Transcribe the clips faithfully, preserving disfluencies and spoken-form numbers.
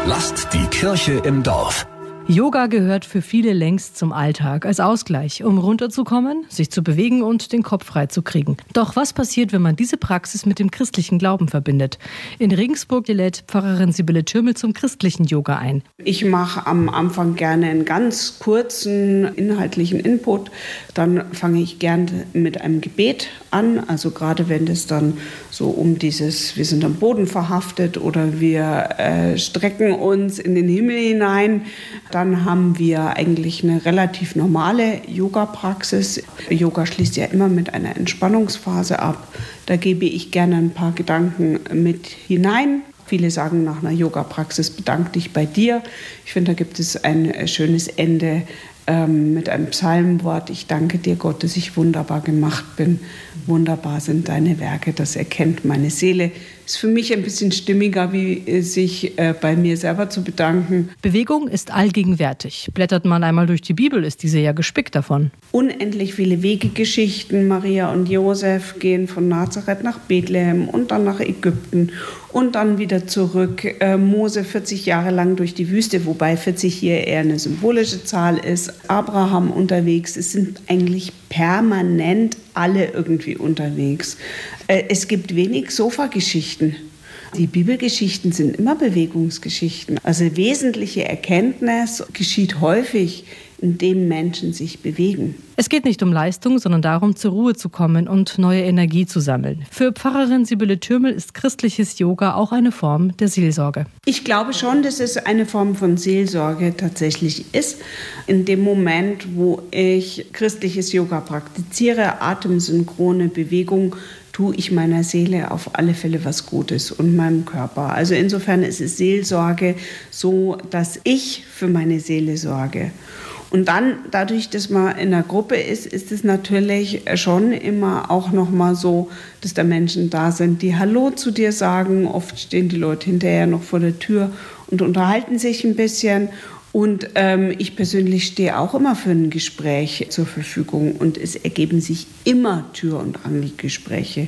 Lasst die Kirche im Dorf. Yoga gehört für viele längst zum Alltag als Ausgleich, um runterzukommen, sich zu bewegen und den Kopf frei zu kriegen. Doch was passiert, wenn man diese Praxis mit dem christlichen Glauben verbindet? In Regensburg lädt Pfarrerin Sibylle Thürmel zum christlichen Yoga ein. Ich mache am Anfang gerne einen ganz kurzen inhaltlichen Input. Dann fange ich gerne mit einem Gebet an. Also gerade wenn es dann so um dieses, wir sind am Boden verhaftet oder wir äh, strecken uns in den Himmel hinein, dann haben wir eigentlich eine relativ normale Yoga-Praxis. Yoga schließt ja immer mit einer Entspannungsphase ab. Da gebe ich gerne ein paar Gedanken mit hinein. Viele sagen nach einer Yoga-Praxis, bedank dich bei dir. Ich finde, da gibt es ein schönes Ende ähm, mit einem Psalmwort. Ich danke dir, Gott, dass ich wunderbar gemacht bin. Wunderbar sind deine Werke, das erkennt meine Seele. Ist für mich ein bisschen stimmiger, wie sich äh, bei mir selber zu bedanken. Bewegung ist allgegenwärtig. Blättert man einmal durch die Bibel, ist diese ja gespickt davon. Unendlich viele Wegegeschichten. Maria und Josef gehen von Nazareth nach Bethlehem und dann nach Ägypten und dann wieder zurück. Äh, Mose vierzig Jahre lang durch die Wüste, wobei vierzig hier eher eine symbolische Zahl ist. Abraham unterwegs. Es sind eigentlich permanent alle irgendwie unterwegs. Äh, es gibt wenig Sofageschichten. Die Bibelgeschichten sind immer Bewegungsgeschichten. Also wesentliche Erkenntnis geschieht häufig, indem Menschen sich bewegen. Es geht nicht um Leistung, sondern darum, zur Ruhe zu kommen und neue Energie zu sammeln. Für Pfarrerin Sibylle Thürmel ist christliches Yoga auch eine Form der Seelsorge. Ich glaube schon, dass es eine Form von Seelsorge tatsächlich ist. In dem Moment, wo ich christliches Yoga praktiziere, atemsynchrone Bewegung, tue ich meiner Seele auf alle Fälle was Gutes und meinem Körper. Also insofern ist es Seelsorge so, dass ich für meine Seele sorge. Und dann, dadurch, dass man in einer Gruppe ist, ist es natürlich schon immer auch nochmal so, dass da Menschen da sind, die Hallo zu dir sagen. Oft stehen die Leute hinterher noch vor der Tür und unterhalten sich ein bisschen. Und ähm, ich persönlich stehe auch immer für ein Gespräch zur Verfügung. Und es ergeben sich immer Tür- und Angelgespräche.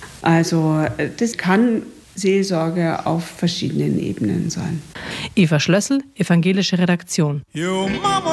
Also das kann Seelsorge auf verschiedenen Ebenen sein. Eva Schlössel, evangelische Redaktion.